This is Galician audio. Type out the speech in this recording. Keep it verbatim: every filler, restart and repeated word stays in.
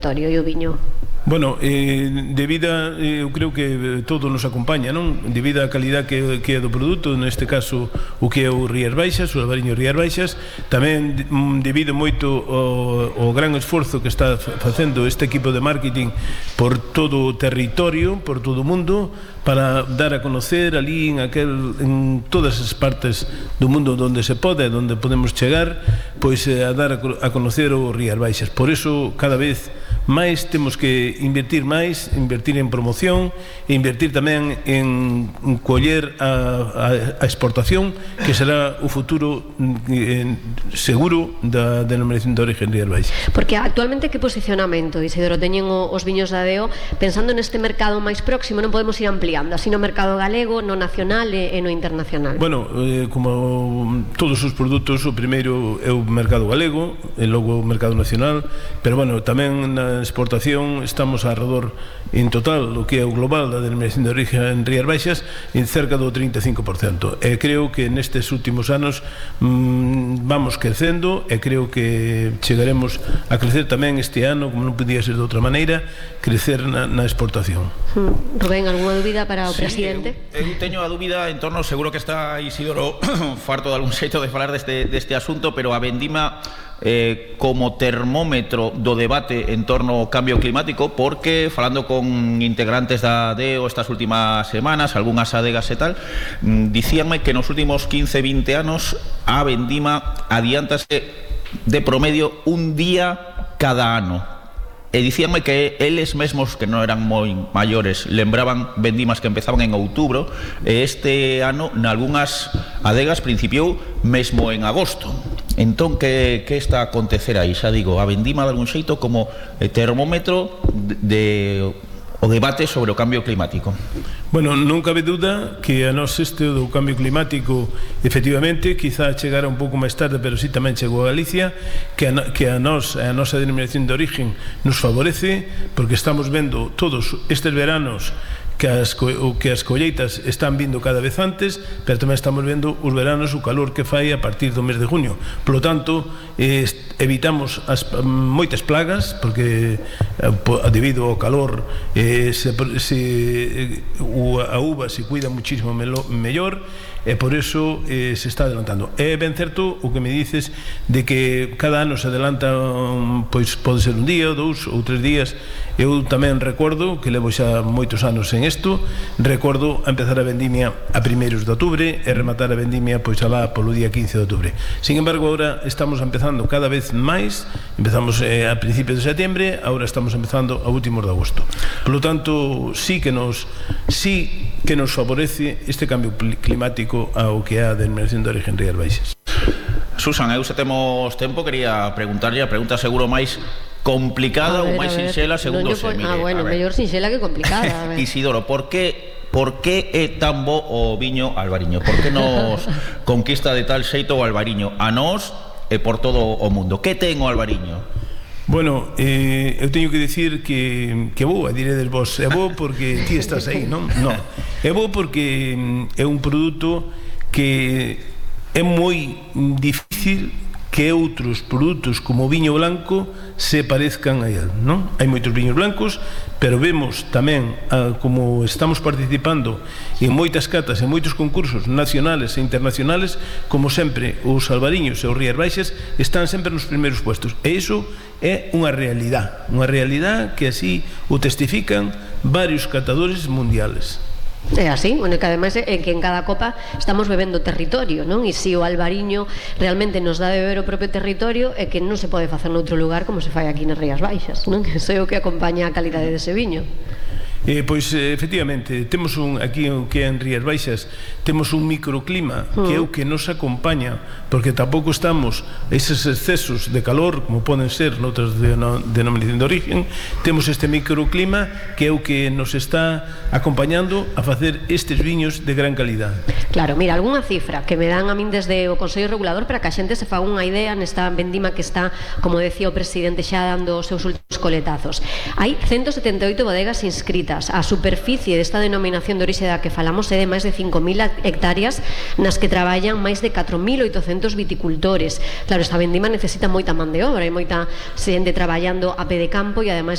e o viño? Bueno, eh, debido a, eu creo que todo nos acompaña, non? Debido á calidad que, que é do produto, neste caso o que é o Rías Baixas, o albariño Rías Baixas, tamén debido moito ao, ao gran esforzo que está facendo este equipo de marketing por todo o territorio, por todo o mundo, para dar a conocer ali en, aquel, en todas as partes do mundo onde se pode, onde podemos chegar, pois a dar a conocer o Rías Baixas. Por eso, cada vez máis temos que invertir máis, invertir en promoción e invertir tamén en coller a, a, a exportación, que será o futuro eh, seguro da denominación de origen Rías Baixas. Porque actualmente que posicionamento, Isidoro, teñen os viños da Deo pensando neste mercado máis próximo? Non podemos ir ampliando así no mercado galego, no nacional e, e no internacional? Bueno, eh, como todos os produtos, o primeiro é o mercado galego e logo o mercado nacional, pero bueno, tamén na exportación estamos alrededor en total o que é o global da denominación de origen Rías Baixas en cerca do trinta e cinco por cento, e creo que nestes últimos anos mmm, vamos crecendo e creo que chegaremos a crecer tamén este ano, como non podía ser de outra maneira, crecer na, na exportación. hmm. Rubén, algunha dúbida para o sí, presidente? Eu, eu teño a dúbida en torno, seguro que está Isidoro farto de algún xeito de falar deste, deste asunto, pero a vendima Eh, como termómetro do debate en torno ao cambio climático, porque falando con integrantes da Deo estas últimas semanas, algunhas adegas e tal, dicíanme que nos últimos quince, vinte anos a vendima adiántase de promedio un día cada ano. E dicíanme que eles mesmos, que non eran moi maiores, lembraban vendimas que empezaban en outubro, e este ano nalgunhas adegas principiou mesmo en agosto. Entón, que, que está a acontecer aí? Xa digo, a vendima de algún xeito como termómetro de, de o debate sobre o cambio climático. Bueno, non cabe duda que a nós este do cambio climático efectivamente quizá chegara un pouco máis tarde, pero sí tamén chegou a Galicia, que a, que a nós a nosa denominación de origen nos favorece, porque estamos vendo todos estes veranos que as, que as colleitas están vindo cada vez antes, pero tamén estamos vendo os veranos, o calor que fai a partir do mes de junio. Por lo tanto, eh, evitamos as, moitas plagas, porque eh, debido ao calor eh, se, se, a uva se cuida muchísimo mellor, e por eso eh, se está adelantando. É ben certo o que me dices de que cada ano se adelanta, pois pode ser un día, ou dous, ou tres días. Eu tamén recordo que levo xa moitos anos en isto, recordo a empezar a vendimia a primeiros de outubro e rematar a vendimia pois alá polo día quince de outubro. Sin embargo, agora estamos empezando cada vez máis, empezamos eh, a principios de setembro, agora estamos empezando a últimos de agosto. Por lo tanto, sí que nos sí que nos favorece este cambio climático ao que é a denominación de origen Rías Baixas. Susan, eu se temos tempo quería preguntarlle a pregunta seguro máis complicada ou máis sinxela segundo se mire. Ah, bueno, mellor sinxela que complicada. Isidoro, por que por que é tan bo o viño albariño? Por que nos conquista de tal xeito o albariño a nós e por todo o mundo? Que ten o albariño? Bueno, eh, eu teño que dicir que, que bo, a diredes vos, é bo porque ti estás aí, non? Non, é bo porque é un produto que é moi difícil que outros produtos como o viño blanco se parezcan a él, non? Hai moitos viños blancos, pero vemos tamén a, como estamos participando en moitas catas, en moitos concursos nacionales e internacionales, como sempre os albariños e os Rías Baixas están sempre nos primeiros puestos, e iso é unha realidade, unha realidade que así o testifican varios catadores mundiales. É así, bueno, que ademais é que en cada copa estamos bebendo territorio, non? E se o albariño realmente nos dá de beber o propio territorio, é que non se pode facer noutro lugar como se fai aquí nas Rías Baixas, non? Que é o que acompaña a calidade dese viño. Eh, pois, eh, efectivamente, temos un, aquí o que é en Rías Baixas, temos un microclima que é o que nos acompaña, porque tampouco estamos eses excesos de calor, como poden ser noutras denominación de origen, temos este microclima que é o que nos está acompañando a facer estes viños de gran calidade. Claro, mira, algunha cifra que me dan a min desde o Consello Regulador para que a xente se faga unha idea nesta vendima que está, como decía o presidente, xa dando os seus últimos coletazos. Hai ciento setenta e oito bodegas inscritas. A superficie desta denominación de orixe da que falamos é de máis de cinco mil hectáreas nas que traballan máis de catro mil oitocentos viticultores. Claro, esta vendima necesita moita man de obra, hai moita xente traballando a pé de campo e ademais